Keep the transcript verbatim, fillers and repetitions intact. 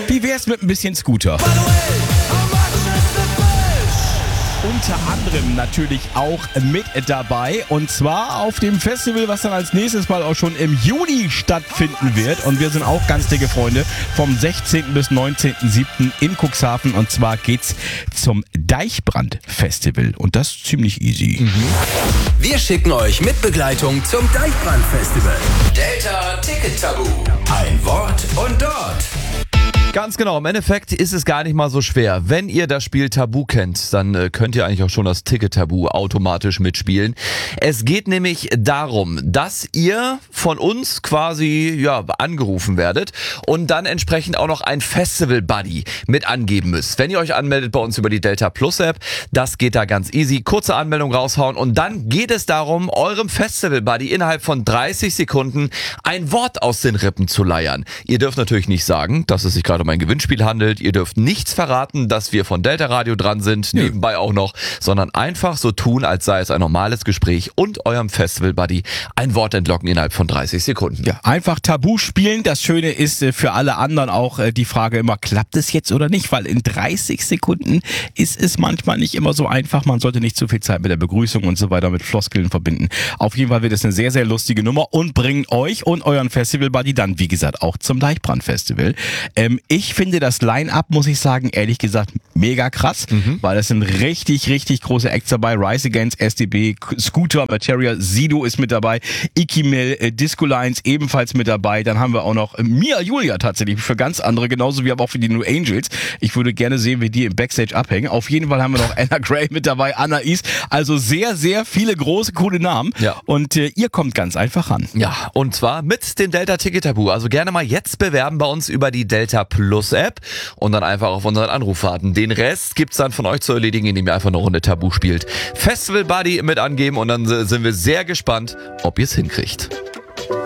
Wie wär's mit ein bisschen Scooter? Unter anderem natürlich auch mit dabei und zwar auf dem Festival, was dann als nächstes Mal auch schon im Juni stattfinden wird und wir sind auch ganz dicke Freunde vom sechzehnten bis neunzehnten siebten in Cuxhaven und zwar geht's zum Deichbrand Festival und das ziemlich easy. Mhm. Wir schicken euch mit Begleitung zum Deichbrand Festival. Delta Ticket Tabu. Ein Wort und dort. Ganz genau, im Endeffekt ist es gar nicht mal so schwer. Wenn ihr das Spiel Tabu kennt, dann äh, könnt ihr eigentlich auch schon das Ticket Tabu automatisch mitspielen. Es geht nämlich darum, dass ihr von uns quasi ja angerufen werdet und dann entsprechend auch noch ein Festival Buddy mit angeben müsst. Wenn ihr euch anmeldet bei uns über die Delta Plus App, das geht da ganz easy. Kurze Anmeldung raushauen und dann geht es darum, eurem Festival Buddy innerhalb von dreißig Sekunden ein Wort aus den Rippen zu leiern. Ihr dürft natürlich nicht sagen, dass es sich gerade um ein Gewinnspiel handelt. Ihr dürft nichts verraten, dass wir von Delta Radio dran sind, ja. Nebenbei auch noch, sondern einfach so tun, als sei es ein normales Gespräch und eurem Festival Buddy ein Wort entlocken innerhalb von dreißig Sekunden. Ja, einfach Tabu spielen. Das Schöne ist für alle anderen auch die Frage immer, klappt es jetzt oder nicht? Weil in dreißig Sekunden ist es manchmal nicht immer so einfach. Man sollte nicht zu viel Zeit mit der Begrüßung und so weiter mit Floskeln verbinden. Auf jeden Fall wird es eine sehr, sehr lustige Nummer und bringen euch und euren Festival Buddy dann, wie gesagt, auch zum Deichbrand Festival. Ähm, Ich finde das Line-Up, muss ich sagen, ehrlich gesagt, mega krass, mhm. weil es sind richtig, richtig große Acts dabei. Rise Against, S D B, Scooter, Materia, Sido ist mit dabei, Ikimel, äh, Disco Lines ebenfalls mit dabei. Dann haben wir auch noch äh, Mia Julia tatsächlich für ganz andere, genauso wie aber auch für die New Angels. Ich würde gerne sehen, wie die im Backstage abhängen. Auf jeden Fall haben wir noch Anna Gray mit dabei, Anais. Also sehr, sehr viele große, coole Namen. Ja. Und äh, ihr kommt ganz einfach ran. Ja, und zwar mit dem Delta Ticket Tabu. Also gerne mal jetzt bewerben bei uns über die Delta Plus App und dann einfach auf unseren Anruf warten. Den Rest gibt's dann von euch zu erledigen, indem ihr einfach eine Runde Tabu spielt. Festival Buddy mit angeben und dann sind wir sehr gespannt, ob ihr es hinkriegt.